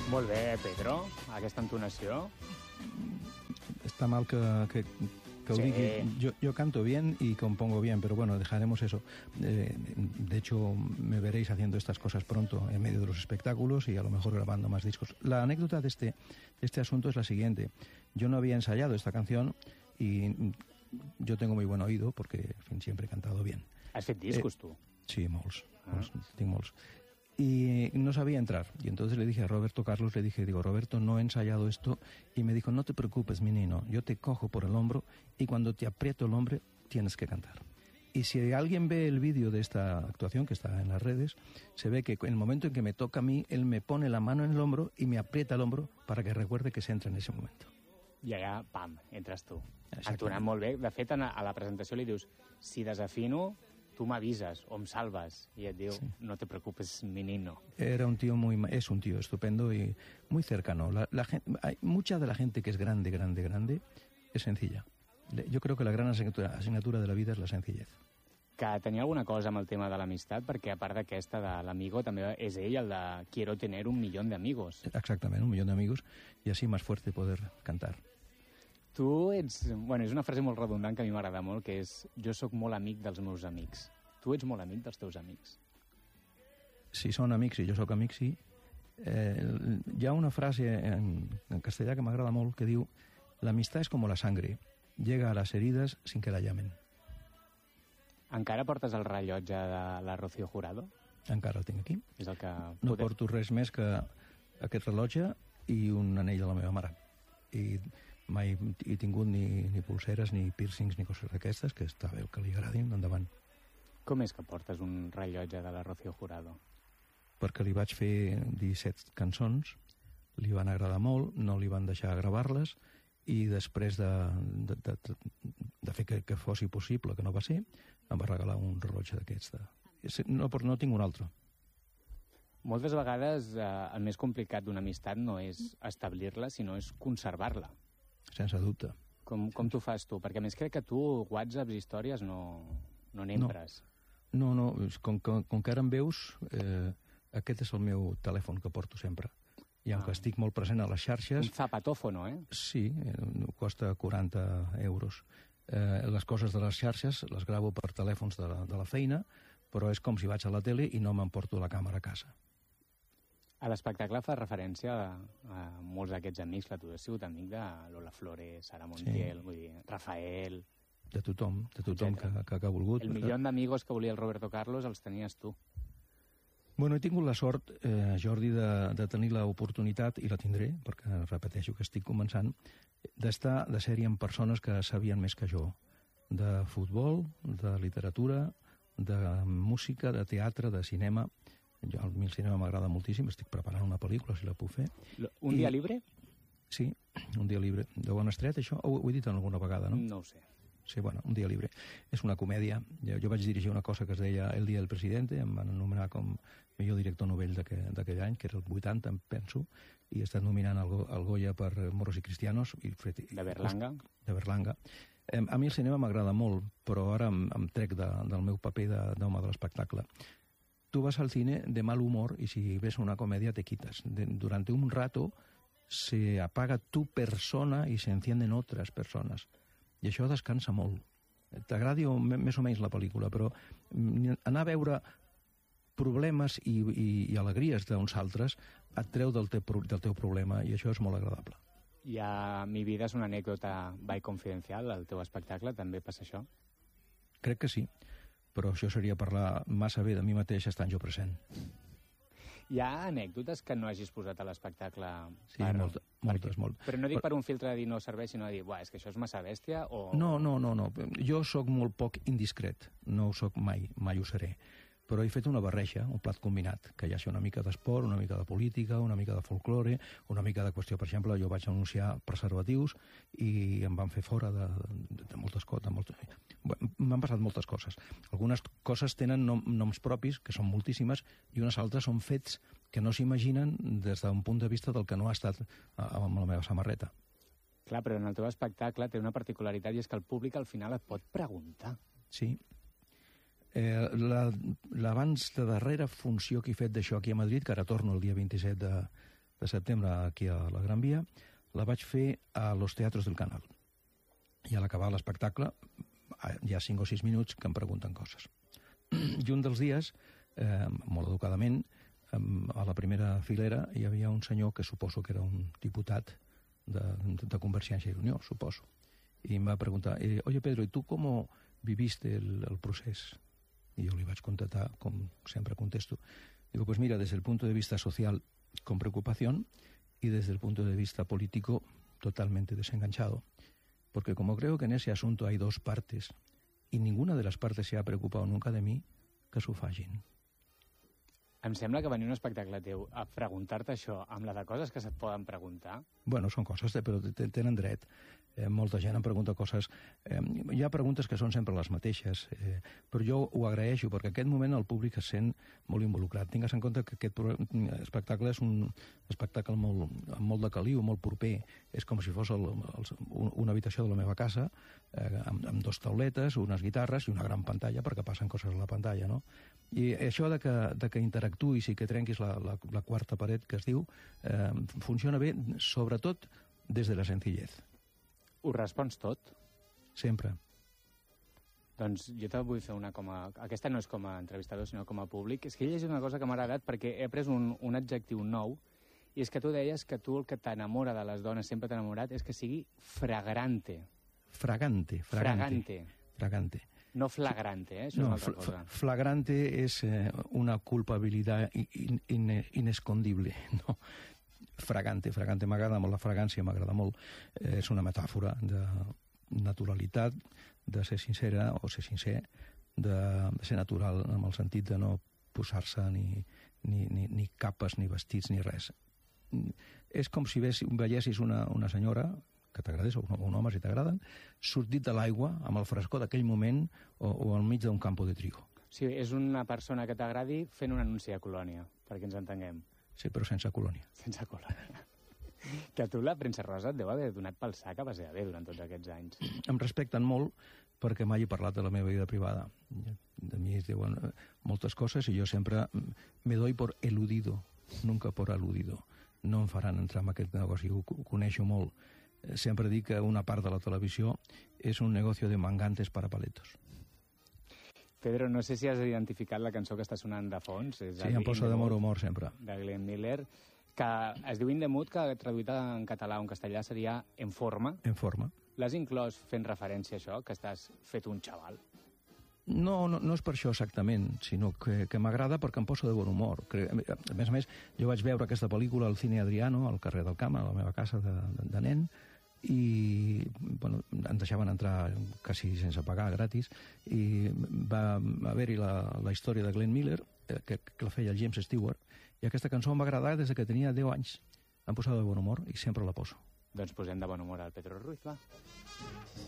Molt bé, Pedro, aquesta entonació. Está mal que lo Sí. diga. Yo canto bien y compongo bien, pero bueno, dejaremos eso. De hecho, me veréis haciendo estas cosas pronto en medio de los espectáculos y a lo mejor grabando más discos. La anécdota de este asunto es la siguiente. Yo no había ensayado esta canción y yo tengo muy buen oído porque, en fin, siempre he cantado bien. Has fet discos, tu? Sí, molts. Tinc molts. Y no sabía entrar. Y entonces le dije a Roberto Carlos, digo, Roberto, no he ensayado esto. Y me dijo, no te preocupes, mi niño, yo te cojo por el hombro y cuando te aprieto el hombro tienes que cantar. Y si alguien ve el vídeo de esta actuación, que está en las redes, se ve que en el momento en que me toca a mí, él me pone la mano en el hombro y me aprieta el hombro para que recuerde que se entra en ese momento. I allà, pam, entres tu. Exactament. Entonant molt bé. De fet, a la presentació li dius, si desafino, tu m'avises o em salves. I et diu, no te preocupes, mi nino. Era un tío es un tío estupendo y muy cercano. Mucha de la gente que es grande es sencilla. Yo creo que la gran asignatura de la vida es la sencillez. Que tenia alguna cosa amb el tema de l'amistat, perquè a part d'aquesta de l'amigo, també és ell el de quiero tener 1 millón de amigos. Exactamente, 1 millón de amigos y así más fuerte poder cantar. Tu ets... Bueno, és una frase molt redundant que a mi m'agrada molt, que és jo sóc molt amic dels meus amics. Tu ets molt amic dels teus amics? Si són amics i jo sóc amic, sí. Hi ha una frase en castellà que m'agrada molt que diu l'amistat és com la sangre, llega a las heridas sin que la llamen. Encara portes el rellotge de la Rocío Jurado? Encara el tinc aquí. És el que... No porto res més que aquest rellotge i un anell de la meva mare. I mai he tingut ni pulseres, ni piercings, ni coses d'aquestes, que està bé el que li agradin, endavant. Com és que portes un rellotge de la Rocío Jurado? Perquè li vaig fer 17 cançons, li van agradar molt, no li van deixar gravar-les, i després de fer que fos possible, que no va ser, em va regalar un rellotge d'aquests. No tinc un altre. Moltes vegades el més complicat d'una amistat no és establir-la, sinó és conservar-la. Sense dubte. Com t'ho fas tu? Perquè a més crec que tu whatsapps, històries, no n'empres. No, com que ara em veus, aquest és el meu telèfon que porto sempre. I com que estic molt present a les xarxes... Un zapatófono, eh? Sí, costa 40 euros. Les coses de les xarxes les gravo per telèfons de la feina, però és com si vaig a la tele i no m'emporto la càmera a casa. A l'espectacle fa referència a molts d'aquests amics, que tu has sigut amic de Lola Flores, Sara Montiel, vull dir, Rafael... De tothom que ha volgut. El milió d'amigos que volia el Roberto Carlos els tenies tu. Bueno, he tingut la sort, Jordi, de tenir l'oportunitat, i la tindré, perquè repeteixo que estic començant, de ser-hi amb persones que sabien més que jo, de futbol, de literatura, de música, de teatre, de cinema. A mi el cinema m'agrada moltíssim, estic preparant una pel·lícula, si la puc fer. Un dia libre? Sí, un dia libre. De Bona Estret, això? Ho he dit alguna vegada, no? No ho sé. Sí, bueno, un dia libre. És una comèdia. Jo vaig dirigir una cosa que es deia El dia del presidente, em van anomenar com millor director novell d'aquell any, que era el 80, em penso, i he estat nominant el Goya per Moros i Cristianos. De Berlanga. De Berlanga. A mi el cinema m'agrada molt, però ara em trec del meu paper d'home de l'espectacle. Tu vas al cine de mal humor y si ves una comedia te quitas. Durante un rato se apaga tu persona y se encienden otras personas. I això descansa molt. T'agradi més o menys la pel·lícula, però anar a veure problemes i alegries d'uns altres et treu del teu problema i això és molt agradable. I a Mi vida és una anècdota by confidencial, al teu espectacle, també passa això? Crec que sí, però això seria parlar massa bé de mi mateix estant jo present. Hi ha anècdotes que no hagis posat a l'espectacle? Sí, moltes. Però no dic per un filtre de dir no serveix, sinó de dir, és que això és massa bèstia o... No. Jo sóc molt poc indiscret. No ho sóc mai ho seré. Però he fet una barreja, un plat combinat, que hi ha una mica d'esport, una mica de política, una mica de folklore, una mica de qüestió, per exemple, jo vaig anunciar preservatius i em van fer fora de moltes coses. M'han passat moltes coses. Algunes coses tenen noms propis, que són moltíssimes, i unes altres són fets que no s'imaginen des d'un punt de vista del que no ha estat amb la meva samarreta. Clar, però en el teu espectacle té una particularitat i és que el públic al final et pot preguntar. Sí. L'abans de darrera funció que he fet d'això aquí a Madrid, que ara torno el dia 27 de setembre aquí a la Gran Via, la vaig fer a Los Teatros del Canal. I a l'acabar l'espectacle hi ha 5 o 6 minuts que em pregunten coses. I un dels dies, molt educadament, a la primera filera hi havia un senyor que suposo que era un diputat de Convergència i Unió, suposo. I em va preguntar, oye Pedro, ¿y tú cómo viviste el procés? Y yo le vaig contestar, com sempre contesto. Digo, pues mira, desde el punto de vista social, con preocupación, y desde el punto de vista político, totalmente desenganchado. Porque como creo que en ese asunto hay dos partes, y ninguna de las partes se ha preocupado nunca de mí, que s'ho facin. Em sembla que venir a un espectacle teu a preguntar-te això amb la de coses que se't poden preguntar... Bueno, són coses, però tenen dret. Molta gent em pregunta coses... Hi ha preguntes que són sempre les mateixes, però jo ho agraeixo, perquè en aquest moment el públic es sent molt involucrat. Tingues en compte que aquest espectacle és un espectacle amb molt de caliu, molt proper. És com si fos una habitació de la meva casa, amb 2 tauletes, unes guitarres i una gran pantalla, perquè passen coses a la pantalla, no? I això de que interactuïs i que trenquis la quarta paret, que es diu, funciona bé, sobretot des de la senzillez. Ho respons tot? Sempre. Doncs jo te vull fer una com a... Aquesta no és com a entrevistador, sinó com a públic. És que he llegit una cosa que m'ha agradat perquè he après un adjectiu nou, i és que tu deies que tu el que t'enamora de les dones, sempre t'ha enamorat, és que sigui fragrante. Fragante. No flagrante, això és una altra cosa. Flagrante és una culpabilitat inescondible, no? Fragante m'agrada molt, la fragància m'agrada molt. És una metàfora de naturalitat, de ser sincera o ser sincer, de ser natural en el sentit de no posar-se ni capes, ni vestits, ni res. És com si veiessis una senyora que t'agradés, o un home, si t'agraden, sortit de l'aigua amb el frescor d'aquell moment o al mig d'un campo de trigo. Sí, és una persona que t'agradi fent un anunci a Colònia, perquè ens entenguem. Sí, però sense colònia. Sense colònia. Que a tu la premsa rosa et deu haver donat pel sac a base de bé durant tots aquests anys. Em respecten molt perquè mai he parlat de la meva vida privada. De mi es diuen moltes coses i jo sempre me doy por eludido, nunca por aludido. No em faran entrar en aquest negoci, ho coneixo molt. Sempre dic que una part de la televisió és un negoci de mangantes para paletos. Pedro, no sé si has identificat la cançó que està sonant de fons. Sí, em posa de humor sempre. De Glenn Miller, que es diu In the Mood, que traduït en català o en castellà seria En forma. En forma. L'has inclòs fent referència a això, que estàs fet un xaval? No és per això exactament, sinó que m'agrada perquè em posa de bon humor. A més, jo vaig veure aquesta pel·lícula al Cine Adriano, al carrer del Camp, a la meva casa de nen, i bueno, em deixaven entrar quasi sense pagar, gratis, i va haver-hi la història de Glenn Miller, que la feia el James Stewart, i aquesta cançó em va agradar des que tenia 10 anys. Em posava de bon humor i sempre la poso. Doncs posem de bon humor al Pedro Ruiz, va.